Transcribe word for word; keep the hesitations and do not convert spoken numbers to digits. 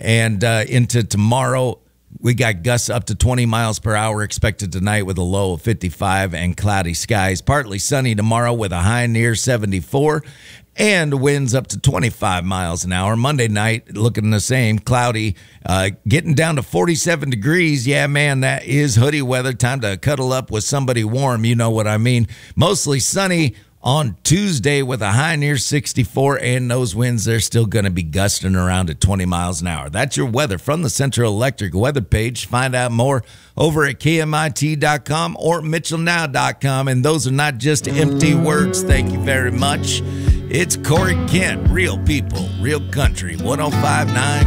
And uh, into tomorrow, we got gusts up to twenty miles per hour expected tonight with a low of fifty-five and cloudy skies. Partly sunny tomorrow with a high near seventy-four and winds up to twenty-five miles an hour. Monday night, looking the same, cloudy, uh, getting down to forty-seven degrees. Yeah, man, that is hoodie weather. Time to cuddle up with somebody warm. You know what I mean. Mostly sunny on Tuesday with a high near sixty-four, and those winds, they're still going to be gusting around at twenty miles an hour. That's your weather from the Central Electric weather page. Find out more over at K M I T dot com or Mitchell Now dot com. And those are not just empty words. Thank you very much. It's Corey Kent, real people, real country, one oh five point nine